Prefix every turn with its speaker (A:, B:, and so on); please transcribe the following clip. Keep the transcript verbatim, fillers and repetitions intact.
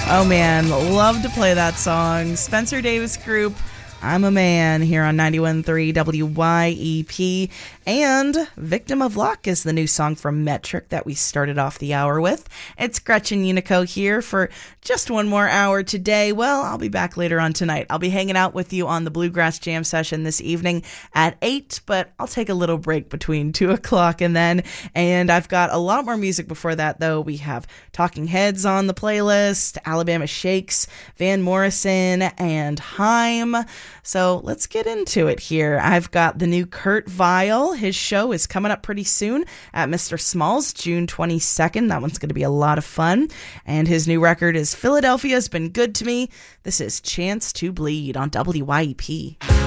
A: Oh man, love to play that song. Spencer Davis Group, I'm a Man, here on ninety-one point three W Y E P. And Victim of Luck is the new song from Metric that we started off the hour with. It's Gretchen Unico here for just one more hour today. Well, I'll be back later on tonight. I'll be hanging out with you on the Bluegrass Jam session this evening at eight, but I'll take a little break between two o'clock and then. And I've got a lot more music before that, though. We have Talking Heads on the playlist, Alabama Shakes, Van Morrison, and Haim. So let's get into it here. I've got the new Kurt Vile. His show is coming up pretty soon at Mister Small's, June twenty-second. That one's going to be a lot of fun. And his new record is Philadelphia's Been Good to Me. This is Chance to Bleed on W Y E P.